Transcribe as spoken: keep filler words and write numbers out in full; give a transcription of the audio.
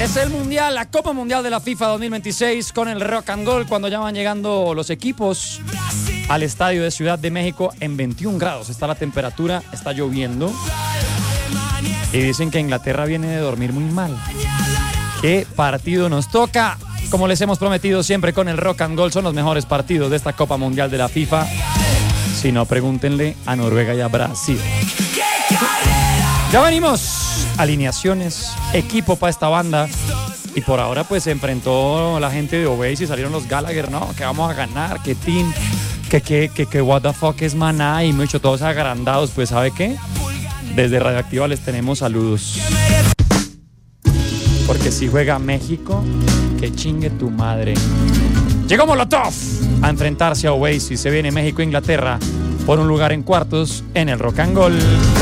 Es el Mundial, la Copa Mundial de la FIFA dos mil veintiséis con el Rock and Roll, cuando ya van llegando los equipos al estadio de Ciudad de México en veintiún grados. Está la temperatura, está lloviendo. Y dicen que Inglaterra viene de dormir muy mal. ¿Qué partido nos toca? Como les hemos prometido siempre con el Rock and Roll, son los mejores partidos de esta Copa Mundial de la FIFA. Si no, pregúntenle a Noruega y a Brasil. Ya venimos. Alineaciones, equipo para esta banda. Y por ahora pues se enfrentó la gente de Oasis, salieron los Gallagher, no, que vamos a ganar, que team, que que que que what the fuck es Maná, y mucho todos agrandados. Pues ¿sabe qué? Desde Radioactiva les tenemos saludos. Porque si juega México, que chingue tu madre. Llegó Molotov a enfrentarse a Oasis. Se viene México-Inglaterra por un lugar en cuartos en el Rock and Roll.